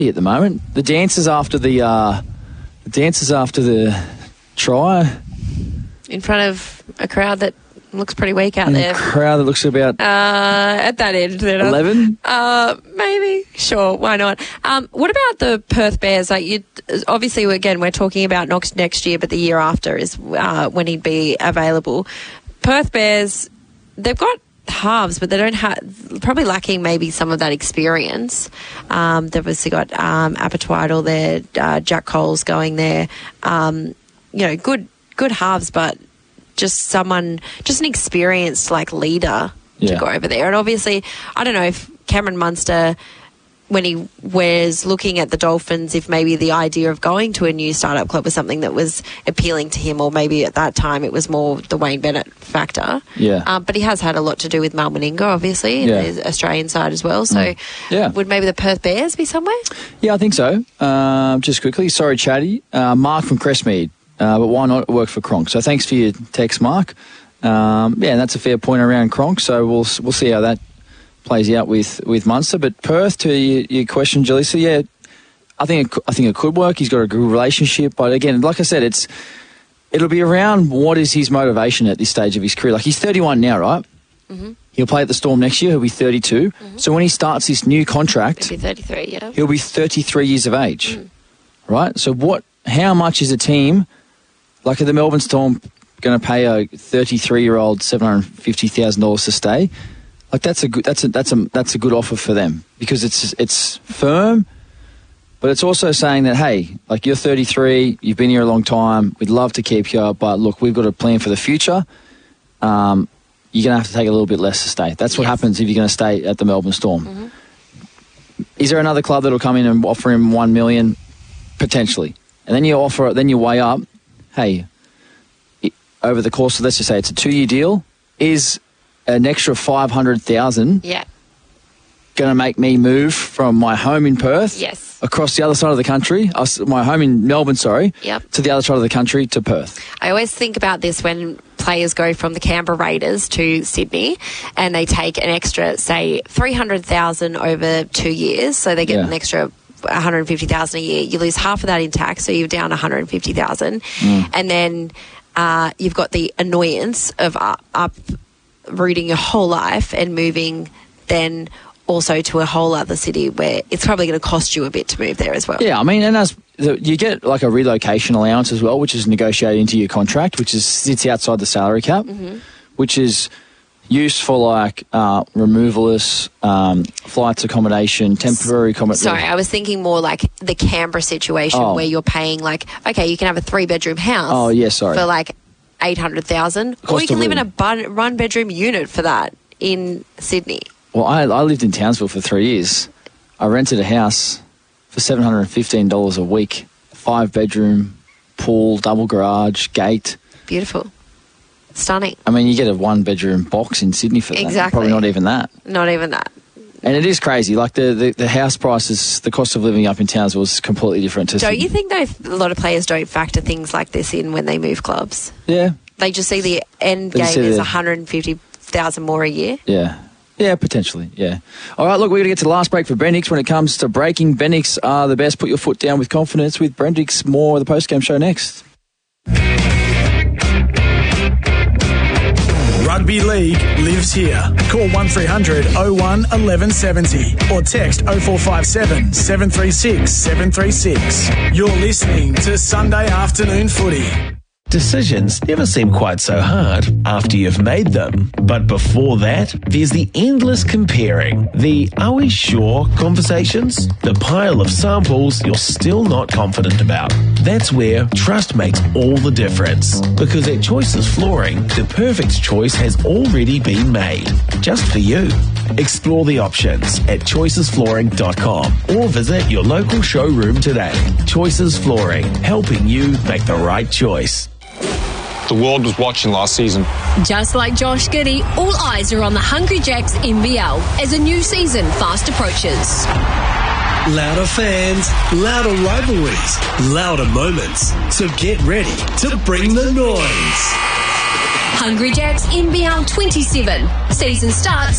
at the moment. The dancers after the try. In front of a crowd that looks pretty weak out there. A crowd that looks about... at that end. 11? Maybe. Sure, why not? What about the Perth Bears? Like, obviously, again, we're talking about not next year, but the year after is when he'd be available. Perth Bears, they've got halves, but they don't have, probably lacking maybe some of that experience. They've obviously got Apatwidle there, Jack Cole's going there. Good halves, but just an experienced leader to go over there. And obviously, I don't know if Cameron Munster, when he was looking at the Dolphins, if maybe the idea of going to a new startup club was something that was appealing to him, or maybe at that time it was more the Wayne Bennett factor. Yeah. But he has had a lot to do with Mal Meninga, obviously, in the Australian side as well. So would maybe the Perth Bears be somewhere? Yeah, I think so. Just quickly, sorry, Chatty. Mark from Crestmead. But why not work for Cronk? So thanks for your text, Mark. And that's a fair point around Cronk. So we'll see how that plays out with Munster. But Perth, to your question, Jalissa, I think it could work. He's got a good relationship. But again, like I said, it'll be around what is his motivation at this stage of his career. Like, he's 31 now, right? Mm-hmm. He'll play at the Storm next year. He'll be 32. Mm-hmm. So when he starts this new contract, he'll be 33. Yeah, he'll be 33 years of age, right? So how much is a team? Like, are the Melbourne Storm going to pay a 33-year-old $750,000 to stay? Like, that's a good offer for them, because it's firm, but it's also saying that, hey, like, you're 33, you've been here a long time, we'd love to keep you, but look, we've got a plan for the future. You're going to have to take a little bit less to stay. That's what happens if you're going to stay at the Melbourne Storm. Mm-hmm. Is there another club that'll come in and offer him $1 million? Potentially. And then you weigh up, hey, over the course of, let's just say it's a 2-year deal, is an extra $500,000 going to make me move from my home in Perth across the other side of the country, my home in Melbourne, to the other side of the country, to Perth? I always think about this when players go from the Canberra Raiders to Sydney and they take an extra, say, $300,000 over 2 years, so they get an extra $150,000 a year. You lose half of that in tax, so you're down $150,000, and then you've got the annoyance of uprooting your whole life and moving then also to a whole other city where it's probably going to cost you a bit to move there as well. Yeah, I mean, and you get like a relocation allowance as well, which is negotiated into your contract, which sits outside the salary cap, which is used for like removalists, flights, accommodation, temporary accommodation. Sorry, I was thinking more like the Canberra situation where you're paying like, okay, you can have a 3-bedroom house. Oh, yeah, sorry. For like $800,000, or you can live in a one-bedroom unit for that in Sydney. Well, I lived in Townsville for 3 years. I rented a house for $715 a week, 5-bedroom, pool, double garage, gate. Beautiful. Stunning. I mean, you get a 1-bedroom box in Sydney for that. Exactly. Probably not even that. Not even that. And it is crazy. Like, the house prices, the cost of living up in Townsville is completely different to Sydney. Don't you think, though, a lot of players don't factor things like this in when they move clubs? Yeah. They just see the end game is $150,000 more a year? Yeah. Yeah, potentially, yeah. All right, look, we're going to get to the last break for Bendix. When it comes to breaking, Bendix are the best. Put your foot down with confidence with Bendix. More of the post-game show next. Rugby League lives here. Call 1300 01 1170 or text 0457 736 736. You're listening to Sunday Afternoon Footy. Decisions never seem quite so hard after you've made them. But before that, there's the endless comparing. The "are we sure" conversations. The pile of samples you're still not confident about. That's where trust makes all the difference. Because at Choices Flooring, the perfect choice has already been made. Just for you. Explore the options at choicesflooring.com or visit your local showroom today. Choices Flooring, helping you make the right choice. The world was watching last season. Just like Josh Giddey, all eyes are on the Hungry Jacks NBL as a new season fast approaches. Louder fans, louder rivalries, louder moments. So get ready to bring the noise. Hungry Jacks NBL 27. Season starts